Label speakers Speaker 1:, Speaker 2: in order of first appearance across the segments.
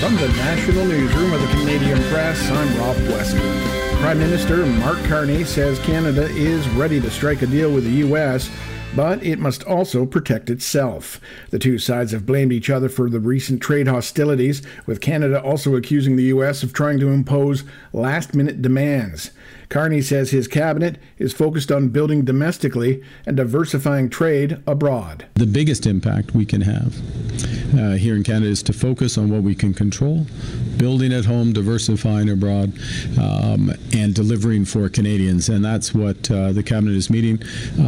Speaker 1: From the National Newsroom of the Canadian Press, I'm Rob Western. Prime Minister Mark Carney says Canada is ready to strike a deal with the U.S., but it must also protect itself. The two sides have blamed each other for the recent trade hostilities, with Canada also accusing the U.S. of trying to impose last-minute demands. Carney says his cabinet is focused on building domestically and diversifying trade abroad.
Speaker 2: The biggest impact we can have here in Canada is to focus on what we can control, building at home, diversifying abroad, and delivering for Canadians. And that's what the cabinet is meeting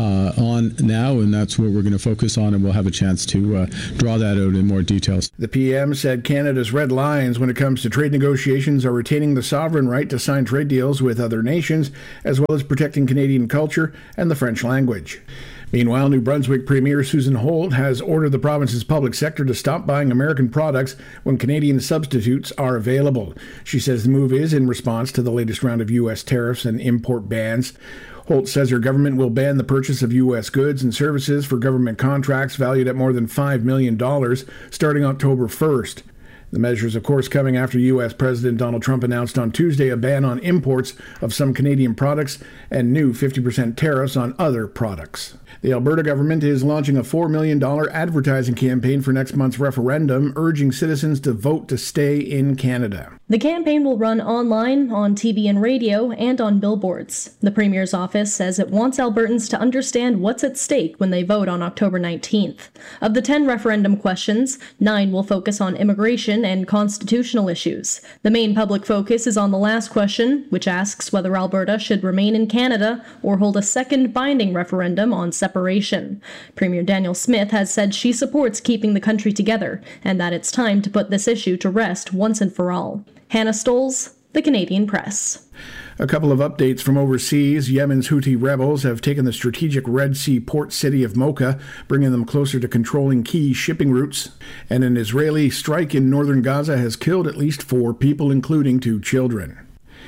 Speaker 2: on now, and that's what we're going to focus on, and we'll have a chance to draw that out in more details.
Speaker 1: The PM said Canada's red lines when it comes to trade negotiations are retaining the sovereign right to sign trade deals with other nations, as well as protecting Canadian culture and the French language. Meanwhile, New Brunswick Premier Susan Holt has ordered the province's public sector to stop buying American products when Canadian substitutes are available. She says the move is in response to the latest round of U.S. tariffs and import bans. Holt says her government will ban the purchase of U.S. goods and services for government contracts valued at more than $5 million starting October 1st. The measures, of course, coming after U.S. President Donald Trump announced on Tuesday a ban on imports of some Canadian products and new 50% tariffs on other products. The Alberta government is launching a $4 million advertising campaign for next month's referendum, urging citizens to vote to stay in Canada.
Speaker 3: The campaign will run online, on TV and radio, and on billboards. The Premier's office says it wants Albertans to understand what's at stake when they vote on October 19th. Of the 10 referendum questions, 9 will focus on immigration and constitutional issues. The main public focus is on the last question, which asks whether Alberta should remain in Canada or hold a second binding referendum on separation. Premier Danielle Smith has said she supports keeping the country together and that it's time to put this issue to rest once and for all. Hannah Stoles, The Canadian Press.
Speaker 1: A couple of updates from overseas. Yemen's Houthi rebels have taken the strategic Red Sea port city of Mocha, bringing them closer to controlling key shipping routes. And an Israeli strike in northern Gaza has killed at least 4 people, including 2 children.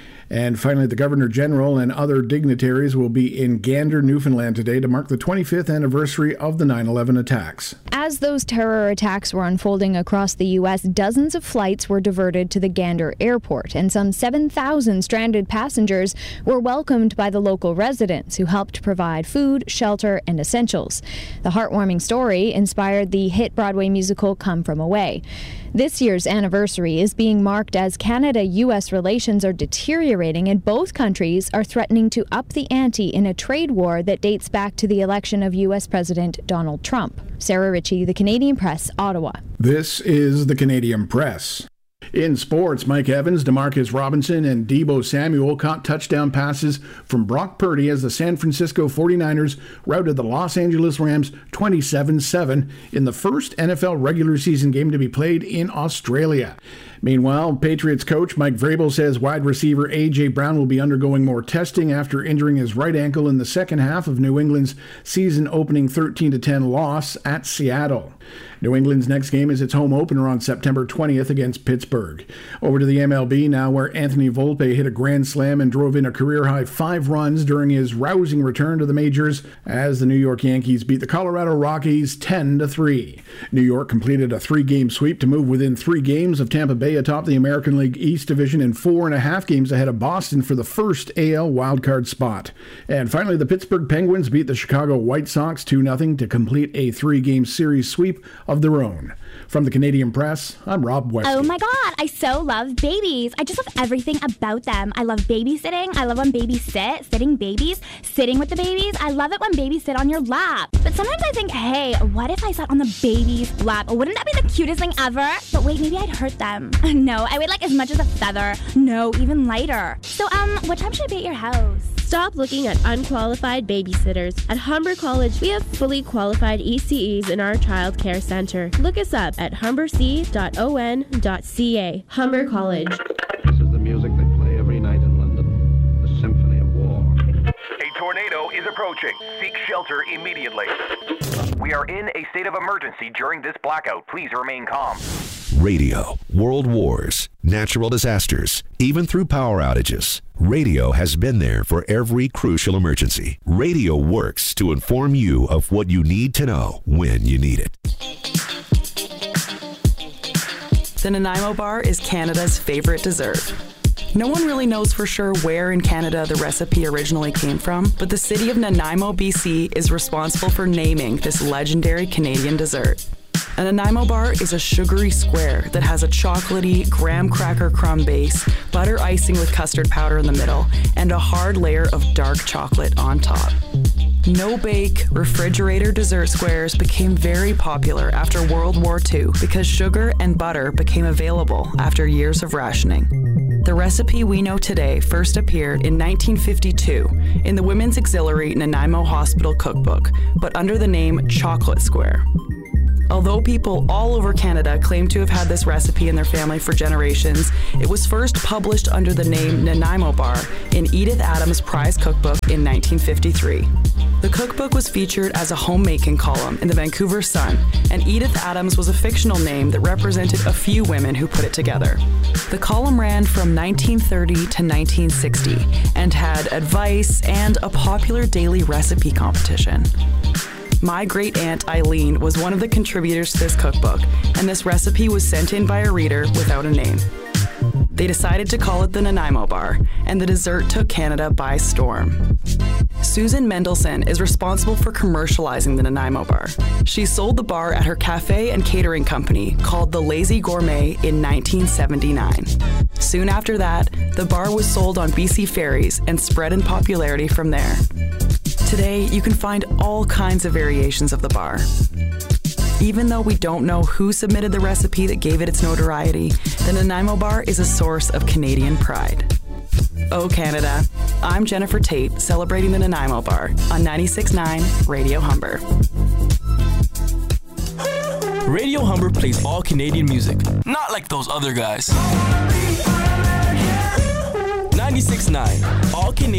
Speaker 1: And finally, the Governor-General and other dignitaries will be in Gander, Newfoundland today to mark the 25th anniversary of the 9/11 attacks.
Speaker 4: As those terror attacks were unfolding across the U.S., dozens of flights were diverted to the Gander airport, and some 7,000 stranded passengers were welcomed by the local residents who helped provide food, shelter, and essentials. The heartwarming story inspired the hit Broadway musical Come From Away. This year's anniversary is being marked as Canada-U.S. relations are deteriorating and both countries are threatening to up the ante in a trade war that dates back to the election of U.S. President Donald Trump. Sarah Ritchie, The Canadian Press, Ottawa.
Speaker 1: This is The Canadian Press. In sports, Mike Evans, DeMarcus Robinson, and Deebo Samuel caught touchdown passes from Brock Purdy as the San Francisco 49ers routed the Los Angeles Rams 27-7 in the first NFL regular season game to be played in Australia. Meanwhile, Patriots coach Mike Vrabel says wide receiver A.J. Brown will be undergoing more testing after injuring his right ankle in the second half of New England's season-opening 13-10 loss at Seattle. New England's next game is its home opener on September 20th against Pittsburgh. Over to the MLB now, where Anthony Volpe hit a grand slam and drove in a career-high 5 runs during his rousing return to the majors as the New York Yankees beat the Colorado Rockies 10-3. New York completed a 3-game sweep to move within 3 games of Tampa Bay atop the American League East Division and 4.5 games ahead of Boston for the first AL wildcard spot. And finally, the Pittsburgh Penguins beat the Chicago White Sox 2-0 to complete a 3-game series sweep of their own. From the Canadian Press, I'm Rob West.
Speaker 5: Oh my God, I so love babies. I just love everything about them. I love babysitting. I love when babies sit, sitting babies, sitting with the babies. I love it when babies sit on your lap. But sometimes I think, hey, what if I sat on the baby's lap? Wouldn't that be the cutest thing ever? But wait, maybe I'd hurt them. No, I would like as much as a feather. No, even lighter. So, what time should I be at your house?
Speaker 6: Stop looking at unqualified babysitters. At Humber College, we have fully qualified ECEs in our child care center. Look us up at humberc.on.ca. Humber College.
Speaker 7: This is the music they play every night in London. The Symphony of War.
Speaker 8: A tornado is approaching. Seek shelter immediately. We are in a state of emergency during this blackout. Please remain calm.
Speaker 9: Radio, world wars, natural disasters, even through power outages. Radio has been there for every crucial emergency. Radio works to inform you of what you need to know when you need it.
Speaker 10: The Nanaimo bar is Canada's favorite dessert. No one really knows for sure where in Canada the recipe originally came from, but the city of Nanaimo, BC is responsible for naming this legendary Canadian dessert. A Nanaimo bar is a sugary square that has a chocolatey graham cracker crumb base, butter icing with custard powder in the middle, and a hard layer of dark chocolate on top. No-bake, refrigerator dessert squares became very popular after World War II because sugar and butter became available after years of rationing. The recipe we know today first appeared in 1952 in the Women's Auxiliary Nanaimo Hospital Cookbook, but under the name Chocolate Square. Although people all over Canada claim to have had this recipe in their family for generations, it was first published under the name Nanaimo Bar in Edith Adams' prize cookbook in 1953. The cookbook was featured as a homemaking column in the Vancouver Sun, and Edith Adams was a fictional name that represented a few women who put it together. The column ran from 1930 to 1960 and had advice and a popular daily recipe competition. My great-aunt Eileen was one of the contributors to this cookbook, and this recipe was sent in by a reader without a name. They decided to call it the Nanaimo Bar, and the dessert took Canada by storm. Susan Mendelson is responsible for commercializing the Nanaimo Bar. She sold the bar at her cafe and catering company called The Lazy Gourmet in 1979. Soon after that, the bar was sold on BC ferries and spread in popularity from there. Today, you can find all kinds of variations of the bar. Even though we don't know who submitted the recipe that gave it its notoriety, the Nanaimo Bar is a source of Canadian pride. Oh Canada, I'm Jennifer Tate, celebrating the Nanaimo Bar on 96.9 Radio Humber.
Speaker 11: Radio Humber plays all Canadian music, not like those other guys. 96.9, all Canadian.